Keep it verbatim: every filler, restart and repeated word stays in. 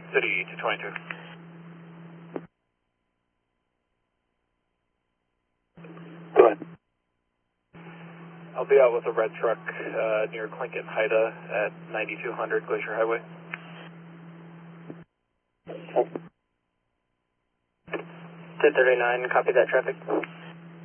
City two twenty-two. Go ahead. I'll be out with a red truck uh, near Clinton Haida at ninety-two hundred Glacier Highway. ten thirty-nine, copy that traffic.